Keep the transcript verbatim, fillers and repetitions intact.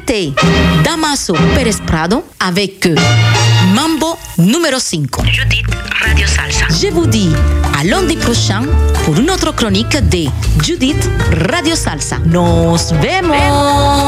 C'était Damaso Pérez Prado avec Mambo numéro cinq. Judith, Radio Salsa. Je vous dis à lundi prochain pour une autre chronique de Judith Radio Salsa. Nos vemos.